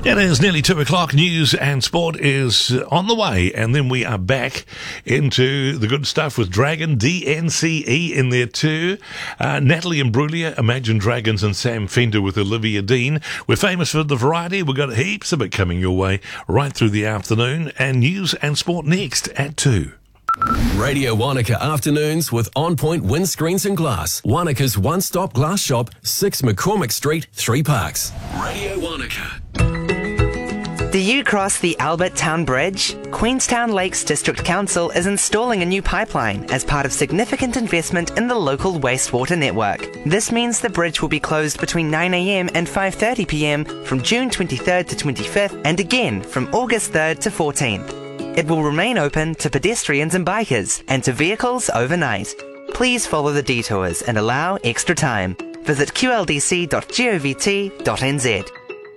It is nearly 2 o'clock. News and sport is on the way, and then we are back into the good stuff with Dragon, DNCE in there too. Natalie Imbruglia, Imagine Dragons, and Sam Fender with Olivia Dean. We're famous for the variety. We've got heaps of it coming your way right through the afternoon, and news and sport next at 2. Radio Wanaka Afternoons with On Point Windscreens and Glass. Wanaka's one-stop glass shop, 6 McCormick Street, 3 Parks. Radio Wanaka. Do you cross the Albert Town Bridge? Queenstown Lakes District Council is installing a new pipeline as part of significant investment in the local wastewater network. This means the bridge will be closed between 9 a.m. and 5:30 p.m. from June 23rd to 25th and again from August 3rd to 14th. It will remain open to pedestrians and bikers and to vehicles overnight. Please follow the detours and allow extra time. Visit qldc.govt.nz.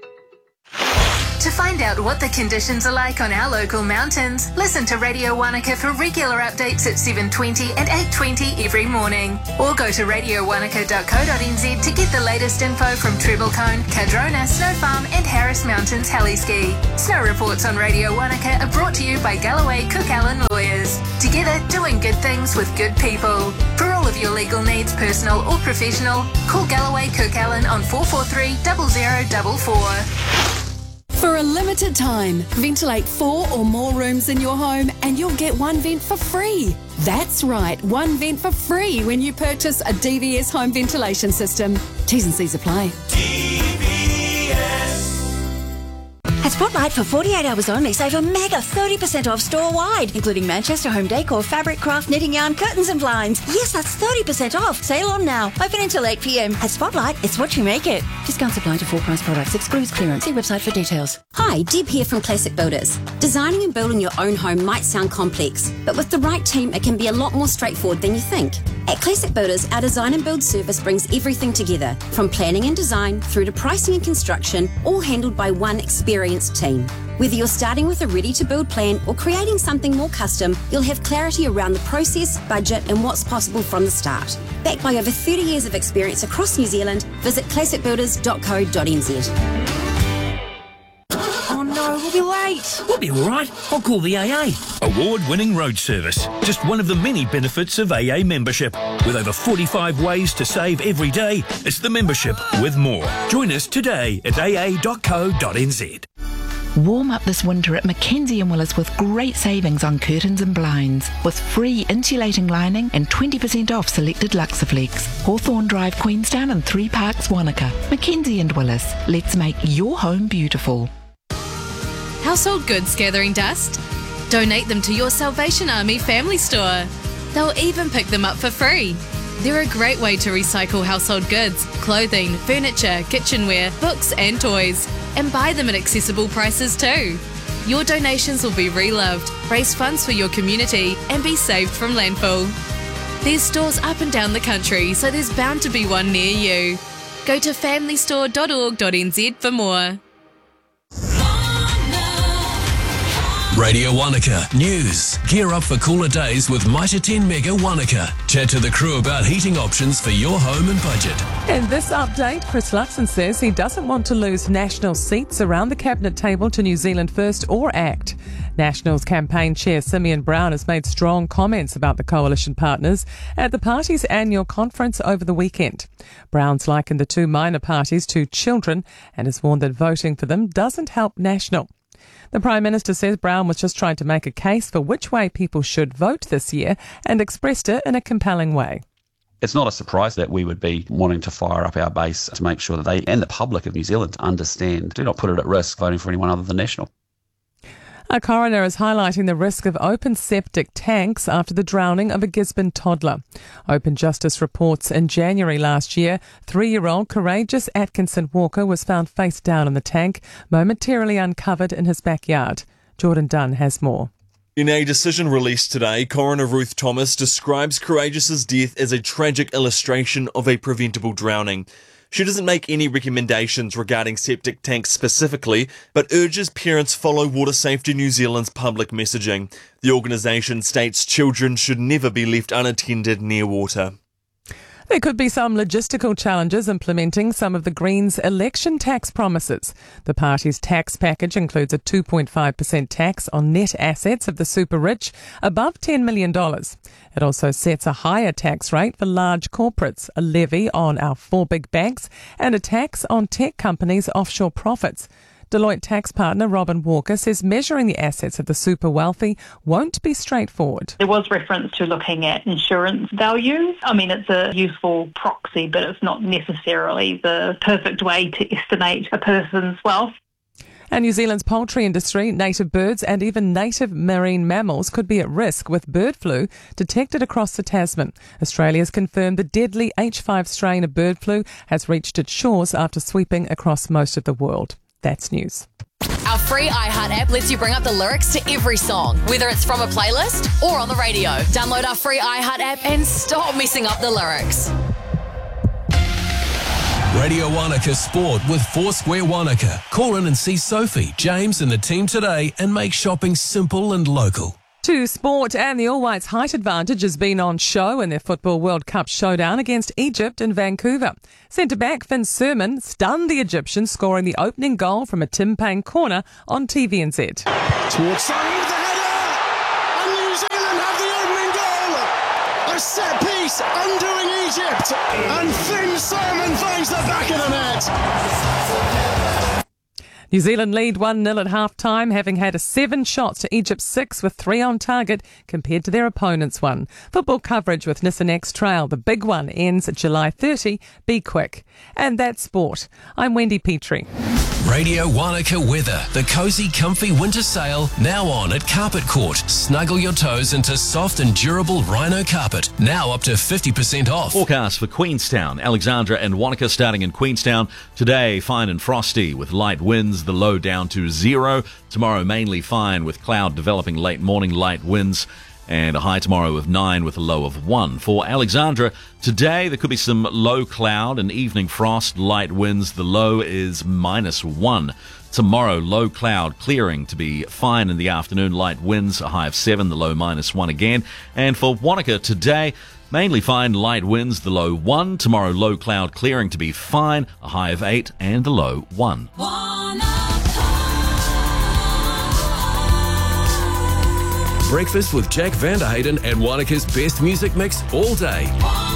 To find out what the conditions are like on our local mountains, listen to Radio Wanaka for regular updates at 7:20 and 8:20 every morning. Or go to radiowanaka.co.nz to get the latest info from Treblecone, Cadrona, Snow Farm and Harris Mountains Heliski. Snow reports on Radio Wanaka are brought to you by Galloway Cook Allen Lawyers. Together, doing good things with good people. For all of your legal needs, personal or professional, call Galloway Cook Allen on 443 0044. For a limited time, ventilate 4 or more rooms in your home and you'll get one vent for free. That's right, one vent for free when you purchase a DVS home ventilation system. T's and C's apply. At Spotlight, for 48 hours only, save a mega 30% off store-wide, including Manchester home decor, fabric, craft, knitting yarn, curtains and blinds. Yes, that's 30% off. Sale on now. Open until 8 p.m. At Spotlight, it's what you make it. Discounts apply to full price products. Excludes clearance. See website for details. Hi, Deb here from Classic Builders. Designing and building your own home might sound complex, but with the right team, it can be a lot more straightforward than you think. At Classic Builders, our design and build service brings everything together, from planning and design through to pricing and construction, all handled by one experienced team. Whether you're starting with a ready-to-build plan or creating something more custom, you'll have clarity around the process, budget and what's possible from the start. Backed by over 30 years of experience across New Zealand, visit classicbuilders.co.nz. Oh no, we'll be late. We'll be all right. I'll call the AA. Award-winning road service. Just one of the many benefits of AA membership. With over 45 ways to save every day, it's the membership with more. Join us today at aa.co.nz. Warm up this winter at Mackenzie & Willis with great savings on curtains and blinds, with free insulating lining and 20% off selected Luxaflex. Hawthorne Drive, Queenstown and 3 Parks, Wanaka. Mackenzie & Willis. Let's make your home beautiful. Household goods gathering dust? Donate them to your Salvation Army family store. They'll even pick them up for free. They're a great way to recycle household goods, clothing, furniture, kitchenware, books and toys, and buy them at accessible prices too. Your donations will be reloved, raise funds for your community and be saved from landfill. There's stores up and down the country, so there's bound to be one near you. Go to familystore.org.nz for more. Radio Wanaka News. Gear up for cooler days with Mitre 10 Mega Wanaka. Chat to the crew about heating options for your home and budget. In this update, Chris Luxon says he doesn't want to lose National seats around the cabinet table to New Zealand First or ACT. Nationals campaign chair Simeon Brown has made strong comments about the coalition partners at the party's annual conference over the weekend. Brown's likened the two minor parties to children and has warned that voting for them doesn't help National. The Prime Minister says Brown was just trying to make a case for which way people should vote this year and expressed it in a compelling way. It's not a surprise that we would be wanting to fire up our base to make sure that they and the public of New Zealand understand, do not put it at risk voting for anyone other than National. A coroner is highlighting the risk of open septic tanks after the drowning of a Gisborne toddler. Open Justice reports in January last year, 3-year-old Courageous Atkinson Walker was found face down in the tank, momentarily uncovered in his backyard. Jordan Dunn has more. In a decision released today, Coroner Ruth Thomas describes Courageous's death as a tragic illustration of a preventable drowning. She doesn't make any recommendations regarding septic tanks specifically, but urges parents follow Water Safety New Zealand's public messaging. The organisation states children should never be left unattended near water. There could be some logistical challenges implementing some of the Greens' election tax promises. The party's tax package includes a 2.5% tax on net assets of the super rich above $10 million. It also sets a higher tax rate for large corporates, a levy on our 4 big banks, and a tax on tech companies' offshore profits. Deloitte tax partner Robin Walker says measuring the assets of the super wealthy won't be straightforward. There was reference to looking at insurance values. I mean, it's a useful proxy, but it's not necessarily the perfect way to estimate a person's wealth. And New Zealand's poultry industry, native birds and even native marine mammals could be at risk with bird flu detected across the Tasman. Australia's confirmed the deadly H5 strain of bird flu has reached its shores after sweeping across most of the world. That's news. Our free iHeart app lets you bring up the lyrics to every song, whether it's from a playlist or on the radio. Download our free iHeart app and stop messing up the lyrics. Radio Wanaka Sport with Foursquare Wanaka. Call in and see Sophie, James and the team today and make shopping simple and local. To sport, and the All Whites' height advantage has been on show in their Football World Cup showdown against Egypt in Vancouver. Centre-back Finn Surman stunned the Egyptians, scoring the opening goal from a Tim Payne corner on TVNZ. Towards Surman with the header, and New Zealand have the opening goal. A set piece undoing Egypt, and Finn Surman finds the back of the net. New Zealand lead 1-0 at half-time, having had 7 shots to Egypt's 6 with 3 on target compared to their opponent's 1. Football coverage with Nissan X Trail. The big one ends July 30. Be quick. And that's sport. I'm Wendy Petrie. Radio Wanaka weather. The cosy, comfy winter sale now on at Carpet Court. Snuggle your toes into soft and durable rhino carpet. Now up to 50% off. Forecast for Queenstown, Alexandra and Wanaka starting in Queenstown. Today, fine and frosty with light winds, the low down to 0. Tomorrow, mainly fine with cloud developing late morning, light winds. And a high tomorrow of 9 with a low of 1. For Alexandra, today there could be some low cloud and evening frost, light winds. The low is -1. Tomorrow, low cloud clearing to be fine in the afternoon, light winds, a high of 7, the low -1 again. And for Wanaka today, mainly fine, light winds, the low 1. Tomorrow, low cloud clearing to be fine, a high of 8 and the low 1. Breakfast with Jack Vanderhayden and Wanaka's best music mix all day.